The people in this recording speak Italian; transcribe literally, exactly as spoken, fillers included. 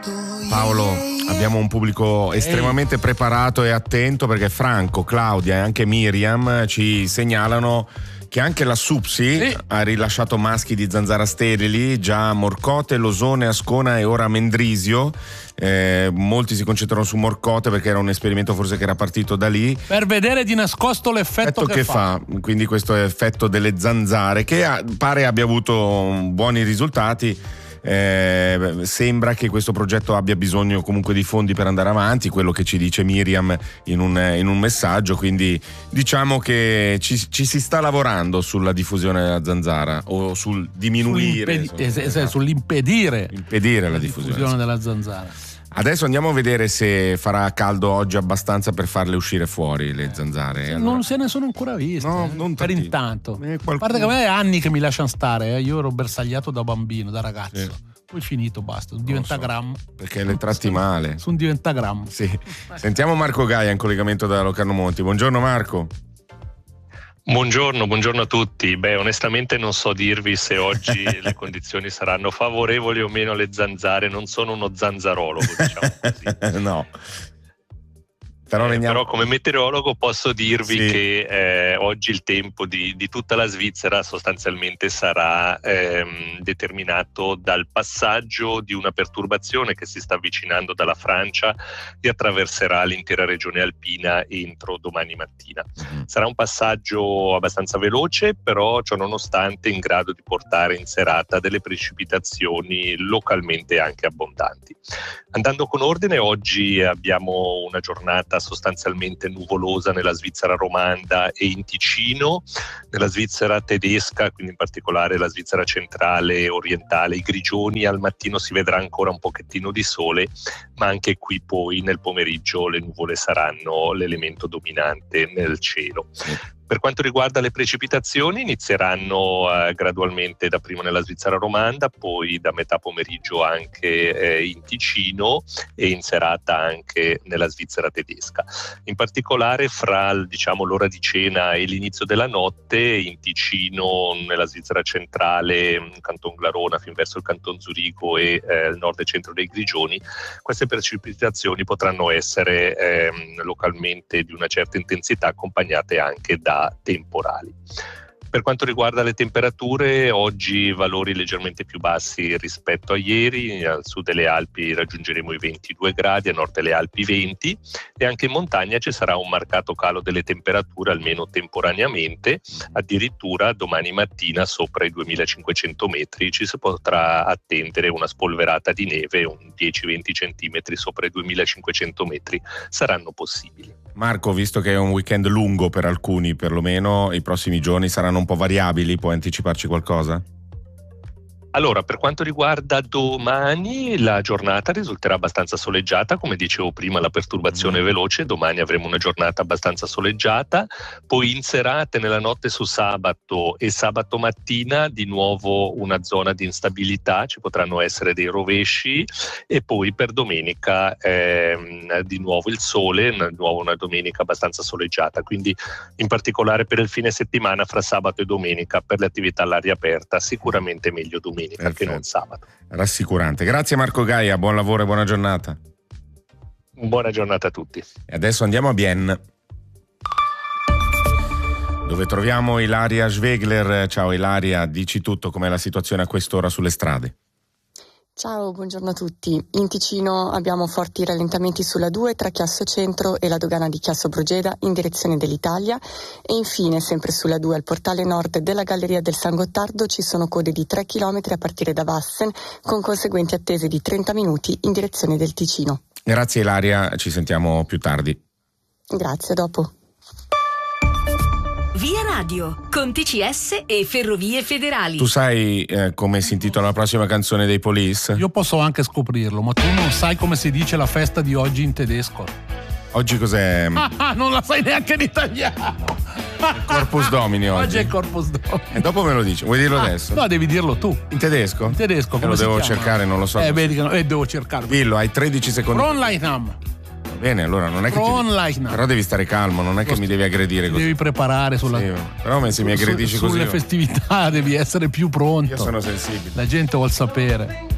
Paolo, abbiamo un pubblico estremamente Ehi. preparato e attento, perché Franco, Claudia e anche Miriam ci segnalano che anche la Supsi sì. ha rilasciato maschi di zanzara sterili già a Morcote, Losone, Ascona e ora a Mendrisio. Eh, molti si concentrano su Morcote perché era un esperimento forse che era partito da lì, per vedere di nascosto l'effetto che, che fa. fa. Quindi questo è effetto delle zanzare che ha, pare abbia avuto buoni risultati. Eh, sembra che questo progetto abbia bisogno comunque di fondi per andare avanti, quello che ci dice Miriam in un, in un messaggio, quindi diciamo che ci, ci si sta lavorando sulla diffusione della zanzara o sul diminuire Sull'impedi- insomma, es- es- sull'impedire impedire la, la diffusione, diffusione della zanzara. Adesso andiamo a vedere se farà caldo oggi abbastanza per farle uscire fuori le zanzare. Sì, allora... Non se ne sono ancora viste, no, eh, non per tanti. intanto. Eh, qualcuno... A parte che a me è anni che mi lasciano stare, eh. Io ero bersagliato da bambino, da ragazzo. Sì. Poi finito, basta, diventa so, gram. Perché le tratti male. Sono diventa gram. Sì. Sentiamo Marco Gaia in collegamento da Locarno Monti. Buongiorno Marco. Buongiorno, buongiorno a tutti. Beh, onestamente non so dirvi se oggi le condizioni saranno favorevoli o meno alle zanzare, non sono uno zanzarologo, diciamo così. No. Però, eh, però come meteorologo posso dirvi sì. che eh, oggi il tempo di, di tutta la Svizzera sostanzialmente sarà ehm, determinato dal passaggio di una perturbazione che si sta avvicinando dalla Francia e attraverserà l'intera regione alpina entro domani mattina. Mm. Sarà un passaggio abbastanza veloce, però ciò nonostante in grado di portare in serata delle precipitazioni localmente anche abbondanti. Andando con ordine, oggi abbiamo una giornata sostanzialmente nuvolosa nella Svizzera romanda e in Ticino, nella Svizzera tedesca, quindi in particolare la Svizzera centrale e orientale, i grigioni, al mattino si vedrà ancora un pochettino di sole, ma anche qui poi nel pomeriggio le nuvole saranno l'elemento dominante nel cielo. Per quanto riguarda le precipitazioni, inizieranno eh, gradualmente dapprima nella Svizzera romanda, poi da metà pomeriggio anche eh, in Ticino e in serata anche nella Svizzera tedesca. In particolare fra diciamo, l'ora di cena e l'inizio della notte, in Ticino, nella Svizzera centrale, Canton Glarona, fin verso il Canton Zurigo e eh, il nord e centro dei Grigioni, queste precipitazioni potranno essere eh, localmente di una certa intensità, accompagnate anche da temporali. Per quanto riguarda le temperature, oggi valori leggermente più bassi rispetto a ieri. Al sud delle Alpi raggiungeremo i ventidue gradi, a nord delle Alpi venti, e anche in montagna ci sarà un marcato calo delle temperature, almeno temporaneamente. Addirittura domani mattina sopra i duemilacinquecento metri ci si potrà attendere una spolverata di neve, un dieci venti centimetri sopra i duemilacinquecento metri saranno possibili. Marco, visto che è un weekend lungo per alcuni, perlomeno i prossimi giorni saranno un po' variabili, puoi anticiparci qualcosa? Allora, per quanto riguarda domani, la giornata risulterà abbastanza soleggiata, come dicevo prima la perturbazione mm. veloce, domani avremo una giornata abbastanza soleggiata, poi in serate nella notte su sabato e sabato mattina di nuovo una zona di instabilità, ci potranno essere dei rovesci, e poi per domenica ehm, di nuovo il sole, di nuovo una domenica abbastanza soleggiata, quindi in particolare per il fine settimana fra sabato e domenica per le attività all'aria aperta sicuramente meglio domenica. Perfetto. Che non sabato. Rassicurante. Grazie Marco Gaia, buon lavoro e buona giornata. Buona giornata a tutti. E adesso andiamo a Bienne, dove troviamo Ilaria Schwegler. Ciao Ilaria, dici tutto, com'è la situazione a quest'ora sulle strade? Ciao, buongiorno a tutti. In Ticino abbiamo forti rallentamenti sulla due tra Chiasso Centro e la dogana di Chiasso Brogeda in direzione dell'Italia, e infine sempre sulla due al portale nord della Galleria del San Gottardo ci sono code di tre chilometri a partire da Wassen, con conseguenti attese di trenta minuti in direzione del Ticino. Grazie Ilaria, ci sentiamo più tardi. Grazie, dopo. Via Radio, con T C S e Ferrovie Federali. Tu sai eh, come si intitola la prossima canzone dei Police? Io posso anche scoprirlo, ma tu non sai come si dice la festa di oggi in tedesco. Oggi cos'è? Ah, ah, non la sai neanche in italiano. Il Corpus Domini oggi. Oggi è il Corpus Domini. E dopo me lo dici, vuoi dirlo ah, adesso? No, devi dirlo tu. In tedesco? In tedesco, come lo si devo chiama? cercare, non lo so. Eh, vedi che no, eh, devo cercarlo. Dillo, hai tredici secondi. Fronleitnam. Bene, allora non è che ti... Però devi stare calmo, non è che mi devi aggredire così. Devi preparare sulla... Sì, però se mi aggredisci su, così... Sulle festività devi essere più pronto. Io sono sensibile. La gente vuol sapere.